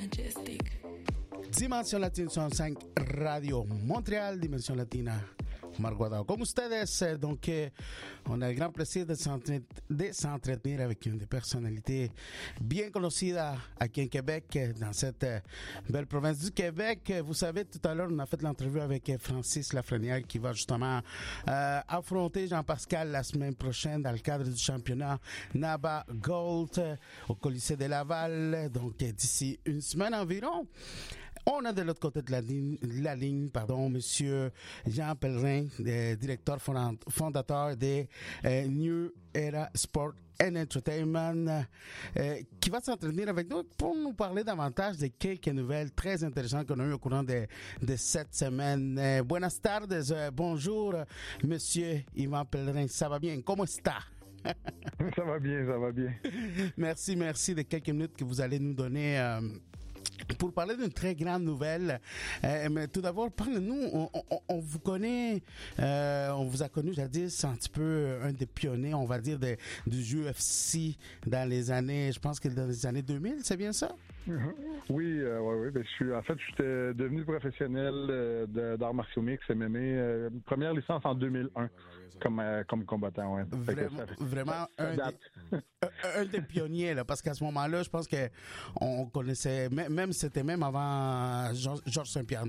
Dimension Latina 65 Radio Montréal, Dimension Latina Marguadao. Con ustedes, donc, on a le grand plaisir de s'entretenir avec une des personnalités bien conocidas aquí en Québec, dans cette belle province du Québec. Vous savez, tout à l'heure, on a fait l'entrevue avec Francis Lafrenière qui va justement affronter Jean-Pascal la semaine prochaine dans le cadre du championnat NABA Gold au Colisée de Laval, donc d'ici une semaine environ. On a de l'autre côté de la ligne, Monsieur Jean Pellerin, directeur fondateur de New Era Sport and Entertainment, qui va s'entretenir avec nous pour nous parler davantage de quelques nouvelles très intéressantes qu'on a eues au courant de cette semaine. Buenas tardes, bonjour, Monsieur Yvan Pellerin, ça va bien? Comment está? Ça va bien. Merci de quelques minutes que vous allez nous donner pour parler d'une très grande nouvelle. Mais tout d'abord, parlez-nous, on vous connaît, on vous a connu jadis un petit peu un des pionniers, on va dire, du UFC dans les années, je pense que dans les années 2000, c'est bien ça? Oui. Ben, j'étais devenu professionnel d'arts martiaux mixtes, MMA, première licence en 2001 comme combattant. Ouais. Vraiment un des pionniers, là, parce qu'à ce moment-là, je pense que on connaissait, même c'était même avant Georges Saint-Pierre.